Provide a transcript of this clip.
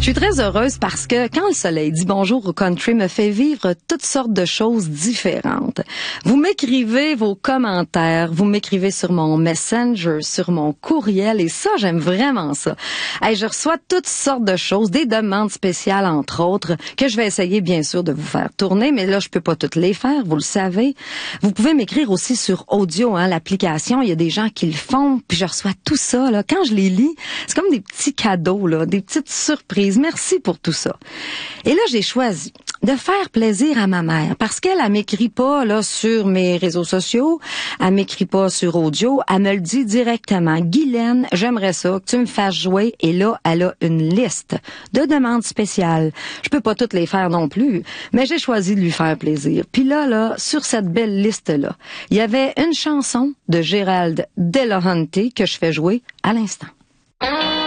Je suis très heureuse parce que quand le soleil dit bonjour au country me fait vivre toutes sortes de choses différentes. Vous m'écrivez vos commentaires, vous m'écrivez sur mon Messenger, sur mon courriel et ça, j'aime vraiment ça. Hey, je reçois toutes sortes de choses, des demandes spéciales entre autres, que je vais essayer bien sûr de vous faire tourner, mais là, je peux pas toutes les faire, vous le savez. Vous pouvez m'écrire aussi sur Audio, l'application, il y a des gens qui le font, puis je reçois tout ça, là. Quand je les lis, c'est comme des petits cadeaux, là, des petites surprises. Merci pour tout ça. Et là, j'ai choisi de faire plaisir à ma mère parce qu'elle m'écrit pas là sur mes réseaux sociaux, elle m'écrit pas sur Audio, elle me le dit directement. Guylaine, j'aimerais ça que tu me fasses jouer et là, elle a une liste de demandes spéciales. Je peux pas toutes les faire non plus, mais j'ai choisi de lui faire plaisir. Puis là, sur cette belle liste-là, il y avait une chanson de Gérald Delahunty que je fais jouer à l'instant.